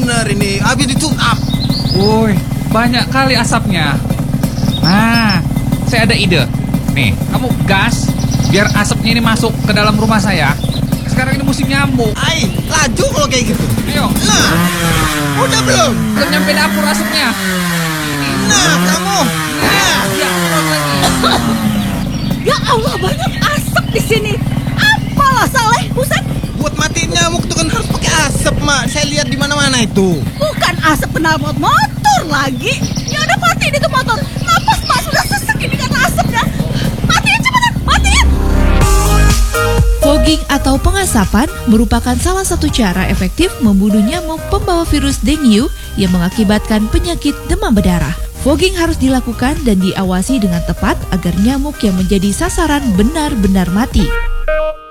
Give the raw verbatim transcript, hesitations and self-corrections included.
bener ini, habis ditutup. Woi, banyak kali asapnya. Nah, saya ada ide. Nih, kamu gas biar asapnya ini masuk ke dalam rumah saya. Sekarang ini musim nyamuk. Ai, laju kalau kayak gitu. Ayo. Nah, udah belum? Belum nyampe dapur asapnya. Nah, kamu. Nah, Ya, terus lagi. Ya Allah, banyak asap di sini. Apalah Saleh, buset. buat matiin nyamuk tuh kan harus pakai asap, Mak. Saya lihat di mana-mana itu. Bukan asap knalpot motor lagi. Ya udah matiin itu motor. Napas Mak sudah sesek ini karena asapnya. Matiin cepetan, matiin. Fogging atau pengasapan merupakan salah satu cara efektif membunuh nyamuk pembawa virus dengue yang mengakibatkan penyakit demam berdarah. Fogging harus dilakukan dan diawasi dengan tepat agar nyamuk yang menjadi sasaran benar-benar mati.